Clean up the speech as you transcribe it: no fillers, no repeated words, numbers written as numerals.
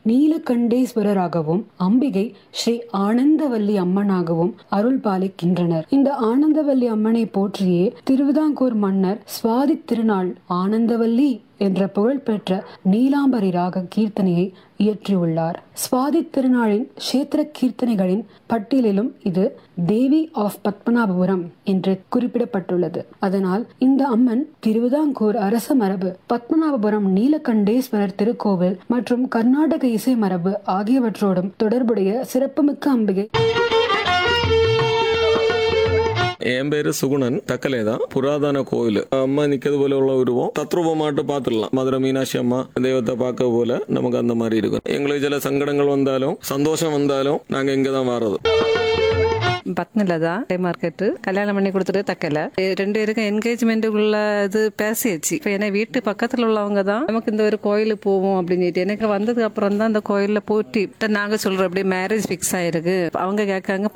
நீலகண்டேஸ்வரராகவும் அம்பிகை ஸ்ரீ ஆனந்தவல்லி அம்மனாகவும் அருள் பாலிக்கின்றனர். இந்த ஆனந்தவல்லி அம்மனை போற்றியே திருவிதாங்கூர் மன்னர் சுவாதி திருநாள் ஆனந்தவல்லி என்ற புகழ்பெற்ற நீலாம்பரி ராக கீர்த்தனையை இயற்றியுள்ளார். சுவாதி திருநாளின் கஷேத்திர கீர்த்தனைகளின் பட்டியலிலும் இது தேவி ஆஃப் பத்மநாபபுரம் என்று குறிப்பிடப்பட்டுள்ளது. அதனால் இந்த அம்மன் திருவிதாங்கூர் அரச மரபு, பத்மநாபபுரம் நீலகண்டேஸ்வரர் திருக்கோவில் மற்றும் கர்நாடக இசை மரபு ஆகியவற்றோடும் தொடர்புடைய சிறப்புமிக்க அம்பிகை. என் பேரு சுகுணன். தக்கலே தான் புராதன கோயில். அம்மா நிக்கிறது போல உள்ள உருவம் தத்ரூபமாட்டு பாத்துடலாம். மதுரை மீனாட்சி அம்மா தெய்வத்தை பார்க்க போல நமக்கு அந்த மாதிரி இருக்கும். எங்களுக்கு சில சங்கடங்கள் வந்தாலும் சந்தோஷம் வந்தாலும் நாங்க இங்கதான் வர்றது. பத்னிலதா மார்க்கெட்டு கல்யாணம் பண்ணி கொடுத்துட்டு தக்கல 2 பேருக்கும் என்கேஜ்மெண்ட்டுக்குள்ள இது பேசியாச்சு. இப்போ ஏன்னா வீட்டு பக்கத்துல உள்ளவங்க தான் நமக்கு இந்த ஒரு கோயிலுக்கு போவோம் அப்படின்னு சொல்லிட்டு எனக்கு வந்ததுக்கு அப்புறம் தான் இந்த கோயில்ல போட்டி நாங்க சொல்றோம் அப்படியே மேரேஜ் பிக்ஸ் ஆயிருக்கு. அவங்க கேட்காங்க